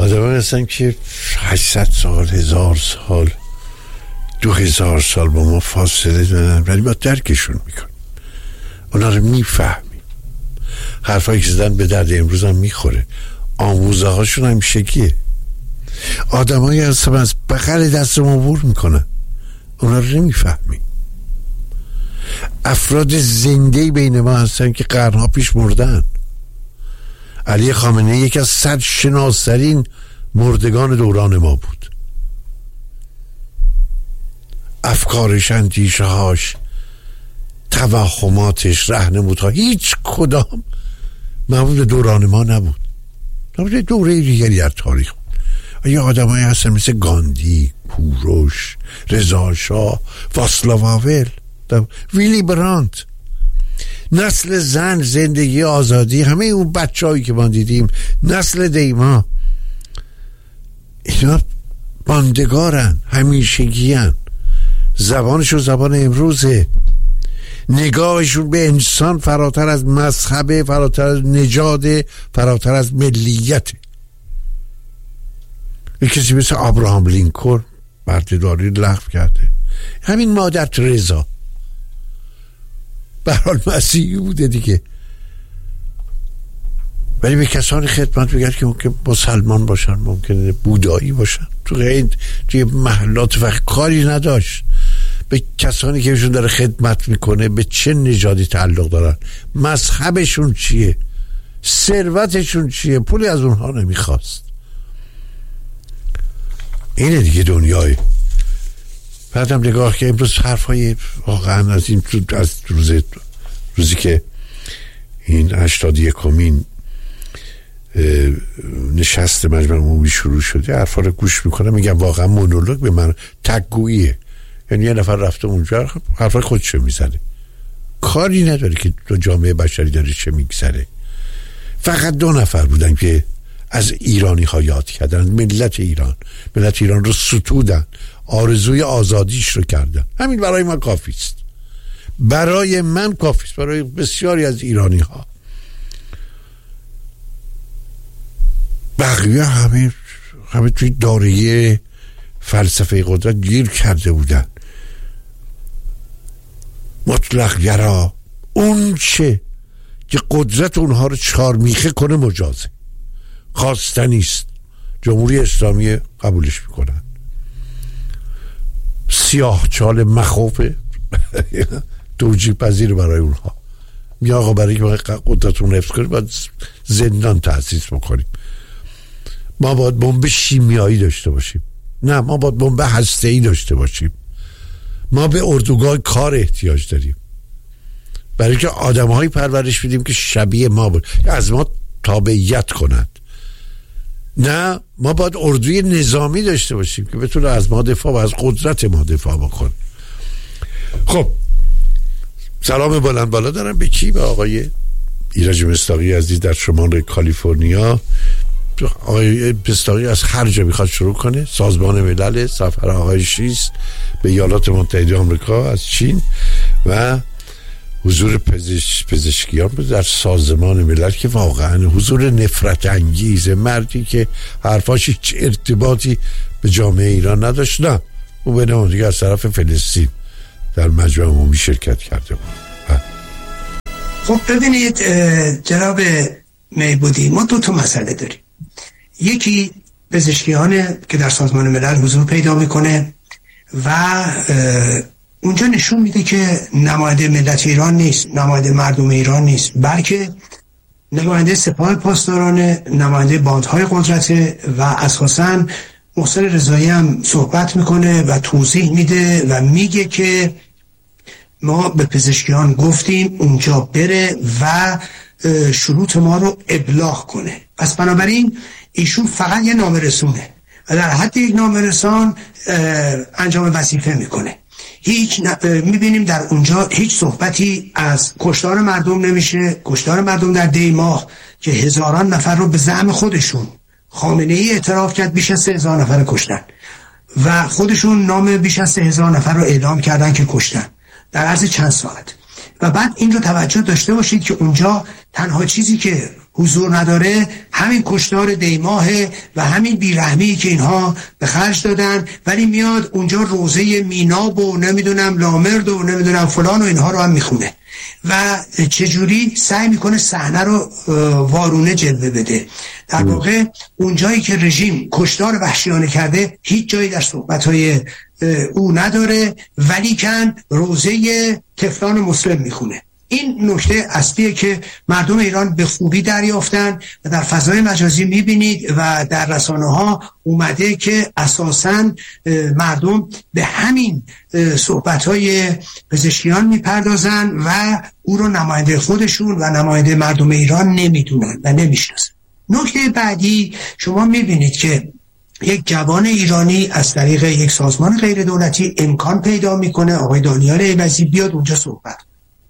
آدم هستن که 800 سال 1000 سال 2000 سال با ما فاصله دارن، ولی ما درکشون میکنیم، اونا رو میفهمیم، حرفایی که زدن به درد امروز هم میخوره، آموزه هاشون هم شکیه. آدم هایی هستن از بغل دست ما عبور میکنن، اونا رو نمیفهمیم. افراد زنده بین ما هستن که قرنها پیش مردن. علی خامنه‌ای یکی از 100 شناس‌ترین مردگان دوران ما بود. افکارش، اندیشه‌هاش، توهماتش، راهنمودها، هیچ کدام مربوط به دوران ما نبود، مربوط به دوره دیگری در تاریخ بود. یه آدمایی هستن مثل گاندی، کوروش، رضا شاه، واسلاو هاول، ویلی برانت، نسل زن، زندگی، آزادی، همه اون بچه‌هایی که ما دیدیم، نسل دیما، اینا ماندگارن، همیشگیان. زبانشون زبان امروزه، نگاهشون به انسان فراتر از مذهب، فراتر از نژاد، فراتر از ملیت. یک کسی مثل ابراهام لینکلن بردهداری لغو کرده، همین مادر ترزا به هر حال مسیحی بوده دیگه، ولی به کسانی خدمت می‌کرد که ممکن مسلمان باشن، ممکن بودایی باشن، توی محلات و کاری نداشت. به کسانی که بهشون داره خدمت میکنه به چه نژادی تعلق دارن، مذهبشون چیه، ثروتشون چیه، پولی از اونها نمیخواست. اینه دیگه دنیای. بعدم نگاه که امروز حرفای واقعا از این از روزی که این 81مین نشست مجمع عمومی شروع شده حرفا رو گوش میکنم، میگم واقعا مونولوگ به من تگوییه. یعنی یه نفر رفته اونجا حرفای خودشو میزنه، کاری نداره که تو جامعه بشری داره چه میگذره. فقط 2 نفر بودن که از ایرانی ها یاد کردن، ملت ایران رو ستودن، آرزوی آزادیش رو کردن. همین برای من کافی است، برای من کافی است، برای بسیاری از ایرانی ها. بقیه همه توی دایره فلسفه قدرت گیر کرده بودن. مطلق گرا، اون چه که قدرت اونها رو 4 میخه کنه مجازه، خواستنی است. جمهوری اسلامی قبولش میکنن، سیاه چال مخوفه توجیه پذیر برای اونها. یا آقا برای که قدرتون حفظ کنیم باید زندان تأسیس بکنیم، ما باید بمب شیمیایی داشته باشیم، نه ما باید بمب هسته‌ای داشته باشیم، ما به اردوگاه کار احتیاج داریم برای که آدم‌هایی پرورش بدیم که شبیه ما بود، از ما تابعیت کنند. نه ما باید اردوی نظامی داشته باشیم که بتونه از ما دفاع و از قدرت ما دفاع بکنه. خب سلام بلند بالا دارم به کی؟ به آقای ایرج مصداقی عزیز در شمال کالیفرنیا. آقای مصداقی از هر جا میخواد شروع کنه، سازمان ملل، سفر آقای شیست به ایالات متحده آمریکا از چین و حضور پزشکیان در سازمان ملل که واقعا حضور نفرت انگیزه. مردی که حرفاش هیچ ارتباطی به جامعه ایران نداشت، نه او به نام دیگه از طرف فلسطین در مجمع عمومی شرکت کرده بود. خب ببینید جناب میبودی، ما 2 مسئله داریم. یکی پزشکیانه که در سازمان ملل حضور پیدا میکنه و اونجا نشون میده که نماینده ملت ایران نیست، نماینده مردم ایران نیست، بلکه نماینده سپاه پاسداران، نماینده باندهای قدرت. و اساساً محسن رضایی هم صحبت میکنه و توضیح میده و میگه که ما به پزشکیان گفتیم اونجا بره و شروط ما رو ابلاغ کنه. پس بنابراین ایشون فقط یه نامه‌رسونه و در حد یک نامه‌رسان انجام وظیفه میکنه. میبینیم در اونجا هیچ صحبتی از کشتار مردم نمیشه. کشتار مردم در دی ماه که هزاران نفر رو به زعم خودشون خامنه‌ای اعتراف کرد بیش از 3000 نفر کشتن و خودشون نام بیش از 3000 نفر رو اعلام کردن که کشتن در عرض چند ساعت. و بعد این رو توجه داشته باشید که اونجا تنها چیزی که حضور نداره همین کشتار دیماهه و همین بیرحمی که اینها به خرج دادن، ولی میاد اونجا روزه میناب و نمیدونم لامرد و نمیدونم فلان و اینها رو هم میخونه و چجوری سعی میکنه صحنه رو وارونه جلوه بده. در واقع اونجایی که رژیم کشتار وحشیانه کرده هیچ جایی در صحبتهای او نداره، ولی کن روزه طفلان مسلم میخونه. این نکته اصلیه که مردم ایران به خوبی دریافتن و در فضای مجازی میبینید و در رسانه ها اومده که اساساً مردم به همین صحبت‌های پزشکیان میپردازن و او رو نماینده خودشون و نماینده مردم ایران نمیدونن و نمیشناسن. نکته بعدی، شما میبینید که یک جوان ایرانی از طریق یک سازمان غیر دولتی امکان پیدا میکنه آقای دانیال عوضی بیاد اونجا صحبت.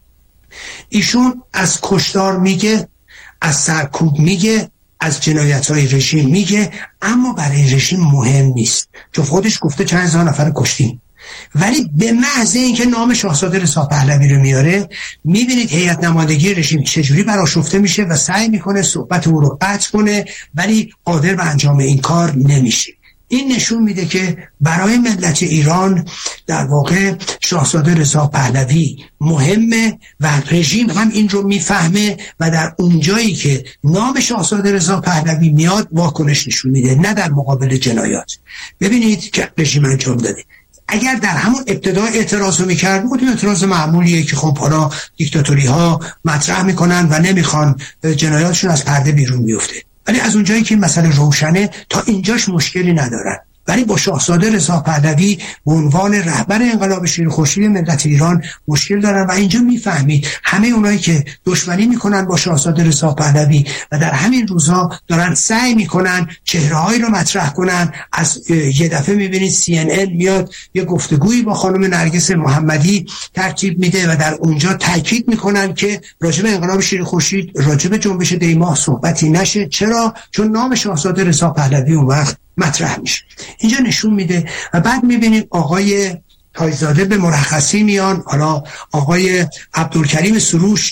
ایشون از کشتار میگه، از سرکوب میگه، از جنایت‌های رژیم میگه، اما برای رژیم مهم نیست چون خودش گفته چند هزار نفر کشتیم. ولی به محض اینکه نام شاهزاده رضا پهلوی رو میاره میبینید هیئت نمایندگی رژیم چجوری برآشفته میشه و سعی میکنه صحبت او رو قطع کنه، ولی قادر به انجام این کار نمیشه. این نشون میده که برای ملت ایران در واقع شاهزاده رضا پهلوی مهمه و رژیم هم این رو میفهمه و در اونجایی که نام شاهزاده رضا پهلوی میاد واکنش نشون میده، نه در مقابل جنایات. ببینید که رژیم انجام داده. اگر در همون ابتدا اعتراض میکرد، این اعتراض معمولیه که خب حالا دیکتاتوری ها مطرح میکنن و نمیخوان جنایاتشون از پرده بیرون بیفته، ولی از اونجایی که این مسئله روشنه تا اینجاش مشکلی ندارن. ولی با شاهزاده رضا پهلوی به عنوان رهبر انقلاب شیر خورشید ملت ایران مشکل دارن و اینجا میفهمید همه اونایی که دشمنی میکنن با شاهزاده رضا پهلوی و در همین روزها دارن سعی میکنن چهره‌هایی رو مطرح کنن. از یه دفعه میبینید CNN میاد یه گفتگویی با خانم نرگس محمدی ترتیب میده و در اونجا تاکید میکنن که راجب انقلاب شیر خورشید، راجب جنبش دیماه صحبتی نشه. چرا؟ چون نام شاهزاده رضا پهلوی اون وقت مطرح میشه. اینجا نشون میده و بعد میبینیم آقای تایزاده به مرخصی میان. حالا آقای عبدالکریم سروش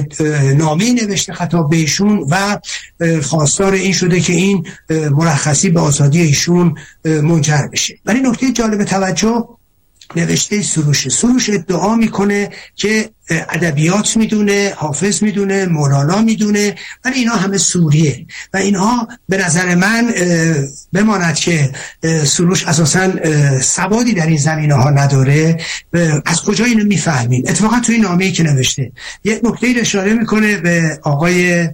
نامه نوشته خطاب به ایشون و خواستار این شده که این مرخصی به آزادی ایشون منجر بشه. ولی نکته جالب توجه نوشته سروش ادعا میکنه که ادبیات میدونه، حافظ میدونه، مولانا میدونه، ولی اینا همه سوریه و اینها به نظر من بماند که سروش اساساً سوادی در این زمینه ها نداره. از کجا اینو میفهمیم؟ اتفاقا توی نامه‌ای که نوشته یک نکته اشاره میکنه به آقای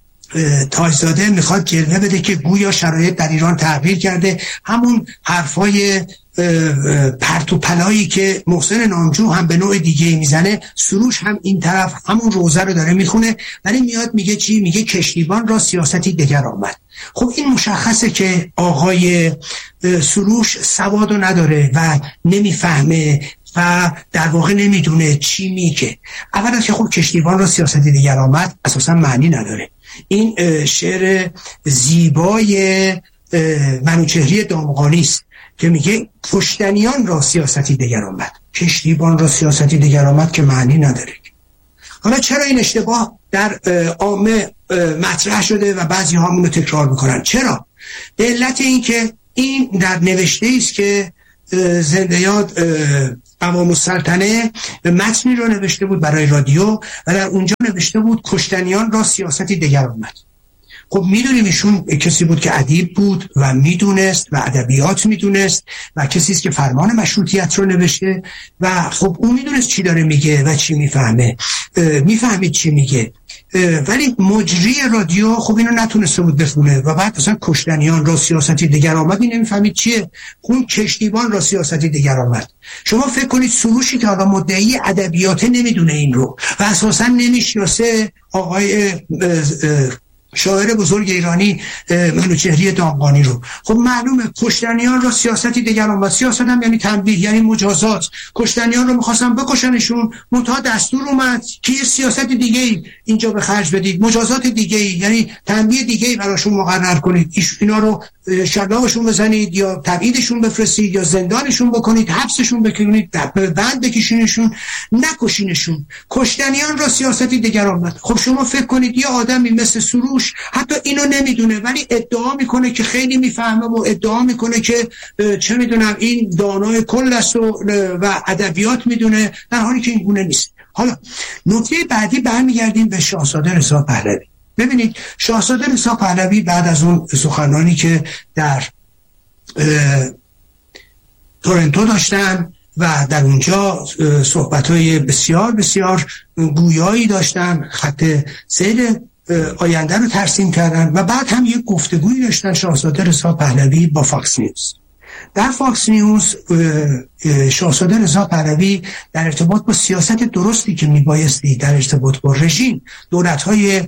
تاجزاده، میخواد جلوه بده که گویا شرایط در ایران تغییر کرده. همون حرفای پرت و پلایی که محسن نامجو هم به نوع دیگه میزنه، سروش هم این طرف همون روزه رو داره میخونه، ولی میاد میگه چی؟ میگه کشتیبان را سیاستی دگر آمد. خب این مشخصه که آقای سروش سوادو نداره و نمیفهمه و در واقع نمیدونه چی میگه. اولا که خب کشتیبان را سیاستی دگر آمد اساسا معنی نداره. این شعر زیبای منوچهری دامغانی است که میگه کشتنیان را سیاستی دگر آمد، کشتیبان را سیاستی دگر آمد که معنی نداره. حالا چرا این اشتباه در عامه مطرح شده و بعضی ها همونو تکرار میکنن؟ چرا؟ به علت این که این در نوشته است که زنده یاد قوام السلطنه متنی رو نوشته بود برای رادیو و در اونجا نوشته بود کشتنیان را سیاستی دگر آمد. خب میدونیم ایشون کسی بود که ادیب بود و میدونست و ادبیات میدونست و کسی است که فرمان مشروطیت رو نوشته و خب اون میدونست چی داره میگه و چی میفهمه، میفهمید چی میگه، ولی مجری رادیو خب اینو نتونسته بود بخونه و بعد مثلا کشتنیان را سیاستی دگر آمد این نمیفهمید چیه، اون کشتیبان را سیاستی دگر آمد. شما فکر کنید سروشی که حالا مدعی ادبیات نمیدونه این رو و اساسا نمیشناسه آقای شاعر بزرگ ایرانی منوچهری دامغانی رو، خب معلومه کشتنیان را سیاستی دیگر آمد. سیاست هم یعنی تنبیه، یعنی مجازات. کشتنیان رو میخواستن بکشنشون، منتها دستور اومد که یه سیاست دیگه اینجا به خرج بدید، مجازات دیگه یعنی تنبیه دیگه براشون مقرر کنید. اینا رو شلاقشون بزنید یا تبعیدشون بفرستید یا زندانشون بکنید، حبسشون بکنید، بند بکشینشون، نکشینشون. کشتنیان را سیاستی دیگر آمد. خب شما فکر کنید یه آدمی مثل سروش حتی اینو نمیدونه ولی ادعا میکنه که خیلی میفهمه و ادعا میکنه که چه میدونم این دانای کل است و ادبیات میدونه، در حالی که این گونه نیست. حالا نکته بعدی برمیگردیم به شاهزاده رضا پهلوی. ببینید شاهزاده رضا پهلوی بعد از اون سخنرانی که در تورنتو داشتن و در اونجا صحبت‌های بسیار بسیار گویایی داشتن، خط سیر آینده رو ترسیم کردن و بعد هم یک گفتگویی داشتن شاهزاده رضا پهلوی با فاکس نیوز. در فاکس نیوز شاهزاده رضا پهلوی در ارتباط با سیاست درستی که میبایستی در ارتباط با رژیم دولت‌های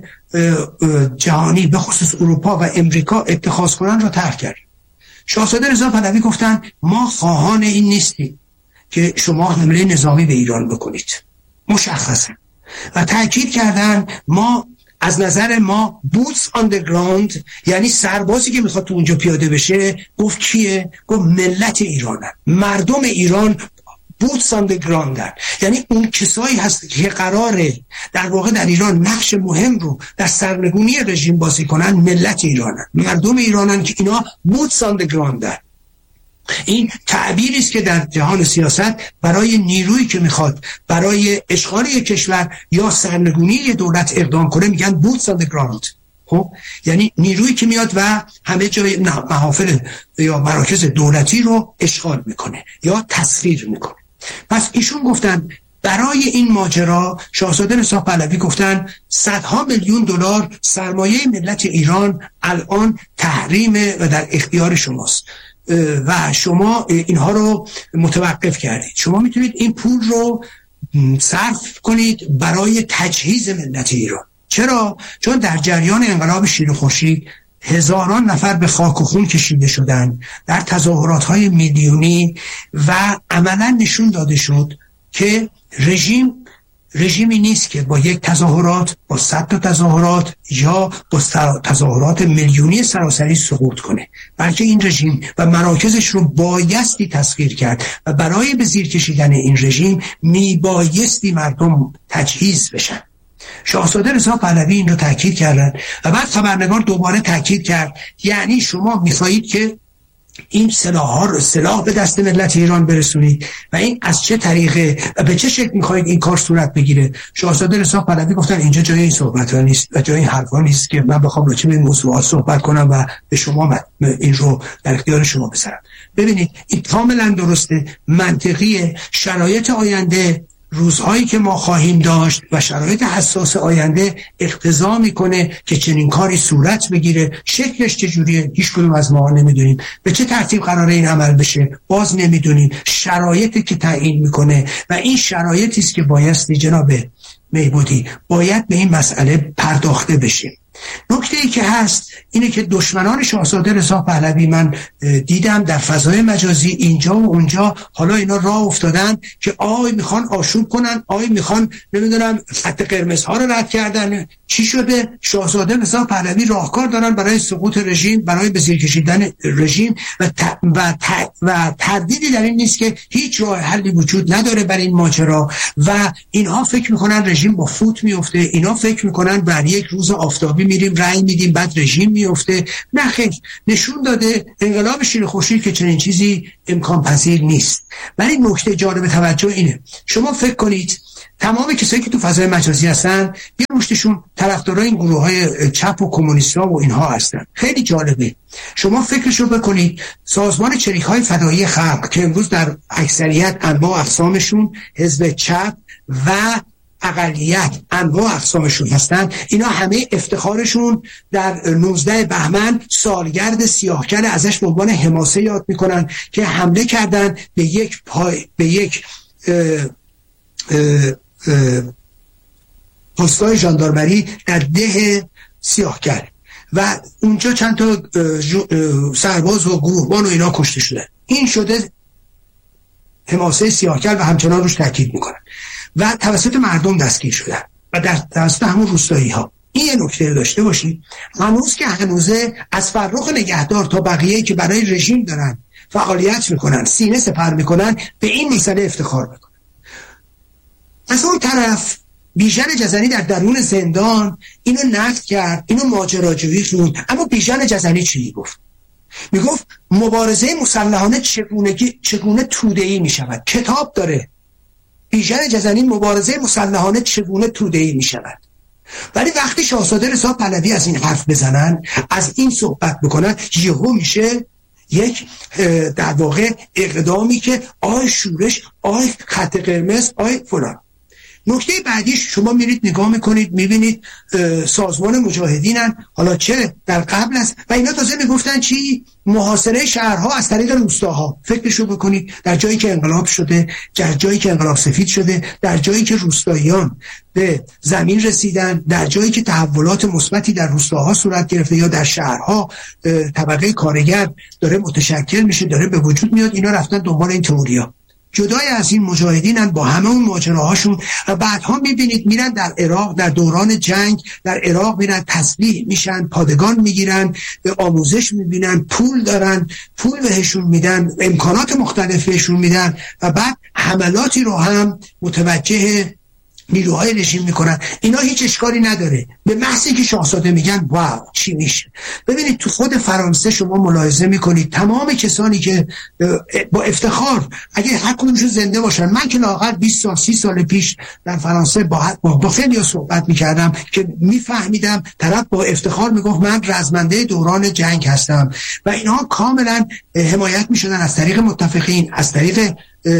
جهانی به خصوص اروپا و امریکا اتخاذ کنن را طرح کرد. شاهزاده رضا پهلوی گفتن ما خواهان این نیستیم که شما حمله نظامی به ایران بکنید مشخصا، و تاکید کردن ما از نظر ما boots on the ground، یعنی سربازی که میخواد تو اونجا پیاده بشه، گفت کیه؟ گفت ملت ایرانه، مردم ایران boots on the ground هست. یعنی اون کسایی هست که قراره در واقع در ایران نقش مهم رو در سرنگونی رژیم بازی کنن، ملت ایرانن، مردم ایرانن که اینا boots on the ground هست. این تعبیری است که در جهان سیاست برای نیرویی که میخواد برای اشغال یک کشور یا سرنگونی یک دولت اقدام کنه میگن boots on the ground. خب یعنی نیرویی که میاد و همه جای محافل یا مراکز دولتی رو اشغال میکنه یا تسخیر میکنه. پس ایشون گفتن برای این ماجرا شاهزاده رضا پهلوی گفتن صدها میلیون دلار سرمایه ملت ایران الان تحریم و در اختیار شماست و شما اینها رو متوقف کردید. شما میتونید این پول رو صرف کنید برای تجهیز ملت ایران. چرا؟ چون در جریان انقلاب شیر و خورشید هزاران نفر به خاک و خون کشیده شدن در تظاهرات‌های میلیونی و عملاً نشون داده شد که رژیمی نیست که با یک تظاهرات، با 100 تا تظاهرات یا با تظاهرات میلیونی سراسری سقوط کنه، بلکه این رژیم و مراکزش رو بایستی تسخیر کرد و برای به زیر کشیدن این رژیم میبایستی مردم تجهیز بشن. شاهزاده رضا پهلوی این رو تاکید کردن و بعد خبرنگار دوباره تاکید کرد یعنی شما میخواهید که این سلاح به دست ملت ایران برسونید و این از چه طریقه و به چه شکل میخواهید این کار صورت بگیره؟ شاهزاده رضا پهلوی گفتن اینجا جای این صحبت‌ها نیست و جای این حرفا نیست که من بخوام راجع به این موضوعات صحبت کنم و به شما این رو در اختیار شما بذارم. ببینید این کاملا درسته، منطقیه. شرایط آینده، روزهایی که ما خواهیم داشت و شرایط حساس آینده اقتضا میکنه که چنین کاری صورت بگیره. شکلش چجوریه هیچ کدوم از ما نمیدونیم، به چه ترتیب قراره این عمل بشه باز نمیدونیم. شرایطی که تعیین میکنه و این شرایطی است که بایستی جناب میبودی باید به این مسئله پرداخته بشه. نکته ای که هست اینه که دشمنان شاهزاده رضا پهلوی من دیدم در فضای مجازی اینجا و اونجا حالا اینا راه افتادن که آی میخوان آشوب کنن، آی میخوان نمیدونم خط قرمزها رو رد کردن. چی شده؟ شاهزاده رضا پهلوی راهکار دارن برای سقوط رژیم، برای به زیر کشیدن رژیم و تردیدی در این نیست که هیچ راه حلی وجود نداره برای این ماجرا و اینها فکر میکنن رژیم با فوت میفته، اینا فکر میکنن بر یک روز آفتابی میریم رأی میدیم بعد رژیم میفته. نه خیر، نشون داده انقلاب شیر خورشید که چنین چیزی امکان پذیر نیست. ولی نکته جالب توجه اینه، شما فکر کنید تمام کسایی که تو فضای مجازی هستن یه مشتشون طرفدارای این گروه‌های چپ و کمونیست‌ها و اینها هستن. خیلی جالبه. شما فکرشو بکنید سازمان چریک‌های فدایی خلق که امروز در اکثریت انواع اقسامشون حزب چپ و اقلیت انواع اقسامشون هستن، اینا همه افتخارشون در 19 بهمن سالگرد سیاهکل ازش به عنوان حماسه یاد میکنن که حمله کردن به یک پستای ژاندارمری در ده سیاهکل و اونجا چند تا سرباز و گروهبان و اینا کشته شدن. این شده حماسه سیاهکل و همچنان روش تاکید میکنن و توسط مردم دستگیر شدن و در توسط همون روستایی ها. این یه نکته داشته باشید. هنوز که هنوزه از فرخ نگهدار تا بقیه که برای رژیم دارن فعالیت میکنن، سینه سپر میکنن، به این مسئله افتخار میکنن. از اون طرف بیژن جزنی در درون زندان اینو نقد کرد، اینو ماجراجویی خوند. اما بیژن جزنی چی میگفت؟ میگفت مبارزه مسلحانه چگونه توده‌ای میشود. کتاب داره بیژن جزنی مبارزه مسلحانه چگونه توده‌ای میشود. ولی وقتی شاهزاده رضا پهلوی از این حرف بزنن، از این صحبت بکنن، یهو میشه یک در واقع اقدامی که آی شورش، آی خط قرمز، آی فلان. نکته بعدیش شما میرید نگاه میکنید میبینید سازمان مجاهدینن، حالا چه در قبل است و اینا تازه میگفتن چی؟ محاصره شهرها از طریق روستاها. فکرشو بکنید، در جایی که انقلاب شده، در جایی که انقلاب سفید شده، در جایی که روستاییان به زمین رسیدن، در جایی که تحولات مثبتی در روستاها صورت گرفته یا در شهرها طبقه کارگر داره متشکل میشه، داره به وجود میاد، اینا رفتن دنبال این تئوریا. جدای از این مجاهدینن با همه اون ماجراهاشون و بعدها میبینید میرن در عراق، در دوران جنگ در عراق میرن تسلیح میشن، پادگان میگیرن، آموزش میبینن، پول دارن، پول بهشون میدن، امکانات مختلف بهشون میدن و بعد حملاتی رو هم متوجه نیروهای رژیم میکنن. اینا هیچ اشکالی نداره، به محضی که شاهزاده میگن واو چی میشه. ببینید تو خود فرانسه شما ملاحظه میکنید تمام کسانی که با افتخار اگه هر کدومشون زنده باشن، من که لااقل 20 سال 30 سال پیش در فرانسه با خیلی صحبت میکردم که میفهمیدم طرف با افتخار میگفت من رزمنده دوران جنگ هستم و اینها کاملا حمایت میشدن از طریق متفقین، از طریق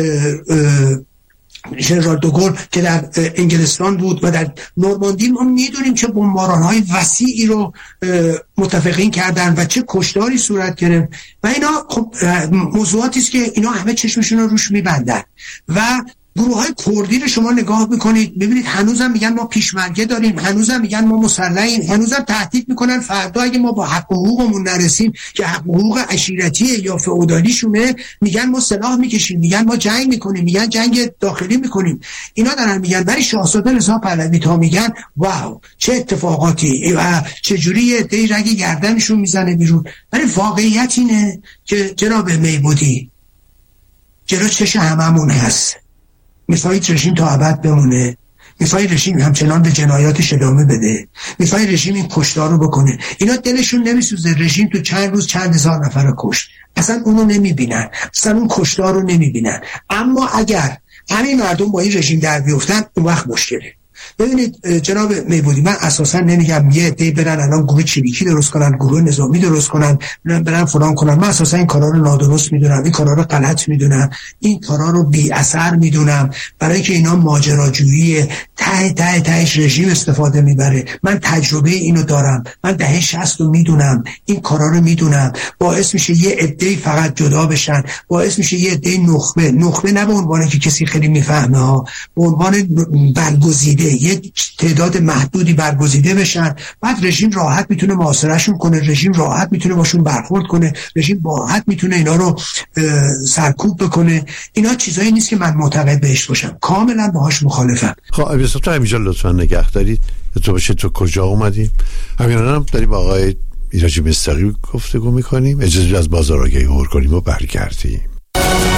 ژنرال دوگل که در انگلستان بود و در نورماندی. ما میدونیم چه بمباران‌های وسیعی رو متفقین کردن و چه کشتاری صورت گرفت و اینا خب موضوعاتی است که اینا همه چشمشون رو روش میبندن. و گروه‌های کردی رو شما نگاه میکنید ببینید هنوزم میگن ما پیشمرگه داریم، هنوزم میگن ما مسلحیم، هنوزم تهدید میکنن فردا اگه ما با حق و حقوقمون نرسیم که حق و حقوق عشیرتی یا فئودالیشونه، میگن ما سلاح میکشیم، میگن ما جنگ میکنیم، میگن جنگ داخلی میکنیم. اینا دارن میگن. ولی شاهزاده رضا پهلوی تا میگن واو چه اتفاقاتی و چه جوری عده‌ای رگ گردنشون میزنه بیرون. ولی واقعیت اینه که جناب میبودی جلو چش هممون هست. میخواید رژیم تا ابد بمونه، میخواید رژیم همچنان به جنایاتش ادامه بده، میخواید رژیم این کشتار رو بکنه. اینا دلشون نمیسوزه رژیم تو چند روز چند هزار نفر رو کشت، اصلا اونو نمیبینن، اصلا اون کشتار رو نمیبینن. اما اگر همین مردم با این رژیم در بیفتن اون وقت مشکله. ببینید جناب میبودی من اساسا نمیگم یه عده برن الان گروه چریکی درست کنن، گروه نظامی درست کنن، برن فلان کنن. من اساسا این کارا رو نادرست میدونم، این کارا رو غلط میدونم، این کارا رو بی اثر میدونم، برای که اینا ماجراجویی تهش رژیم استفاده میبره. من تجربه اینو دارم، من دهه 60 رو میدونم، این کارا رو میدونم. باعث میشه یه عده فقط جدا بشن، باعث میشه یه عده نخبه نه به عنوان که کسی خیلی میفهمه ها، به عنوان برگزیده یک تعداد محدودی برگزیده بشن. بعد رژیم راحت میتونه محاصرهشون کنه، رژیم راحت میتونه باشون برخورد کنه، رژیم راحت میتونه اینا رو سرکوب بکنه. اینا چیزایی نیست که من معتقد بهش باشم، کاملا باهاش مخالفم. خب امیرسا تو همینجا لطفا نگه دارید تو باشه تو کجا اومدیم. همینجا هم داریم با آقای ایرج مستقی گفتگو میکنیم. اجازه از بازار آگهی عبور کنیم و برگردیم.